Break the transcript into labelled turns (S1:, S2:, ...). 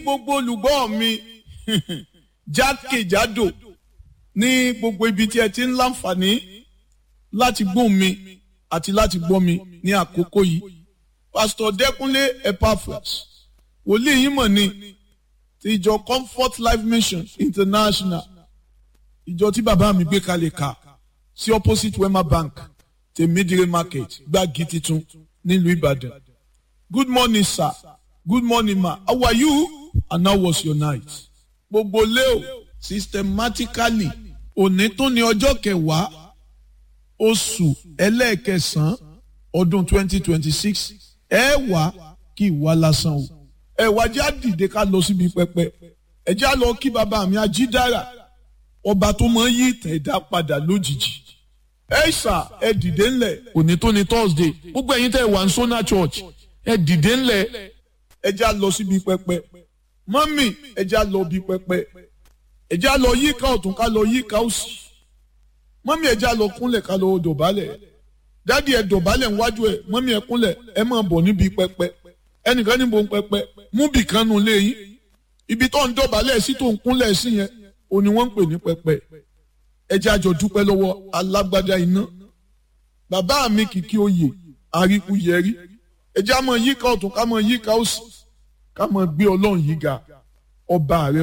S1: gbogbo olùgbọ́ mi jákèjádò ní gbogbo ibi tí ẹ ti ń láǹfààní láti gbọ́ mi àti láti gbọ́ mi ní àkókò yìí. Pastor Dẹ́kúnlé Epaphras, wòlíì yín mọ̀ ni ti ìjọ Comfort Life Mission International, ìjọ tí bàbá mi gbé kalẹ̀ ká sí opposite Wema Bank, Tèmídìrè Market, Gbági Titun nílùú Ìbàdàn. Good morning, sir. Good morning, ma. How are you? And how was your night? Gbogbo leo systematically òní tó ní ọjọ́ kẹwàá oṣù ẹlẹ́ẹ̀kẹsàn-án ọdún 2026 ẹ wá kí ìwà lásán o. Ẹ wá já dìde ká lọ síbi pẹpẹ. Ẹ já lọ kí bàbá mi Ajídára, ọba tó máa ń yí ìtàn ẹ̀dá padà lójijì. Ẹ ṣà ẹ dìde ńlẹ̀. Òní tó ní Thursday. Gbogbo ẹ̀yin tẹ́ wà ní Sona Church. Ẹ dìde ńlẹ̀. Ẹ já lọ síbi pẹpẹ. Mọ́mì ẹ já lọ bí pẹpẹ. Ẹ já lọ yíká ọ̀tún ká lọ yíká òsì. Mọ́mì ẹ já lọ kúnlẹ̀ ká lọ dọ̀bálẹ̀. Dádì ẹ dọ̀bálẹ̀ níwájú ẹ. Mọ́mì ẹ kúnlẹ̀ ẹ máa bọ̀ níbi pẹpẹ. Ẹnìkan níbo ń pẹpẹ. Mú bì kan nù lé yín. Ibi tó ń dọ̀bálẹ̀ sí tó ń kúnlẹ̀ sí yẹn òní wọ́n ń pè ní pẹpẹ. Ẹ jẹ́ àjọ dúpẹ́ lọ́wọ́ alágbádá iná. Bàbá mi kìkì oyè àríkú yẹrí. Ẹ jẹ́ àmọ́ yíká ọ̀tún ká mọ́ yíká òsì ká mọ́ gbé Ọlọ́run yìí ga ọba rẹ.